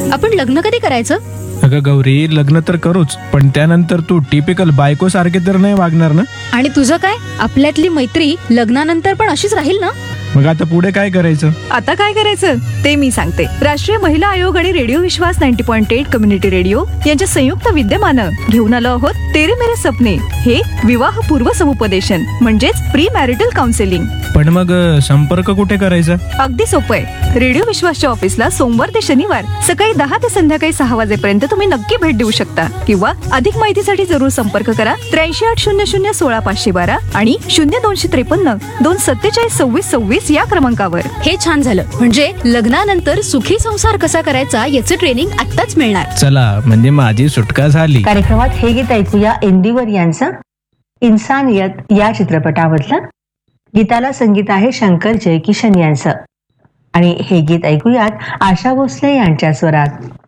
आपण लग्न कधी करायचं? अगं गौरी, लग्न तर करूच, पण त्यानंतर तू टिपिकल बायको सारखे तर नाही वागणार ना? आणि तुझं काय? आपल्यातली मैत्री लग्नानंतर पण अशीच राहील ना? मग आता पुढे काय करायचं? आता काय करायचं ते मी सांगते. राष्ट्रीय महिला आयोग आणि रेडिओ विश्वास 90.8 कम्युनिटी रेडिओ यांच्या संयुक्त विद्यमानं घेऊन आलो आहोत तेरे मेरे सपने, हे विवाहपूर्व समुपदेशन म्हणजेच प्री मॅरिटल काउन्सिलिंग. पण मग संपर्क कुठे करायचा? अगदी सोपं आहे. रेडिओ विश्वासच्या ऑफिसला सोमवार ते शनिवार सकाळी 10 ते संध्याकाळी 6 वाजेपर्यंत तुम्ही नक्की भेट देऊ शकता. किंवा अधिक माहितीसाठी जरूर संपर्क करा 8380016512 आणि 0253 247 2626 या क्रमांकावर. हे छान झालं. म्हणजे लग्नानंतर सुखी संसार कसा करायचा याचं ट्रेनिंग आत्ताच मिळणार. चला, म्हणजे माझी सुटका झाली. कार्यक्रमात हे गीत ऐकूया इंदिवर यांचं इन्सानियत या चित्रपटामधलं. गीताला संगीत आहे शंकर जयकिशन यांचं आणि हे गीत ऐकूयात आशा भोसले यांच्या स्वरात.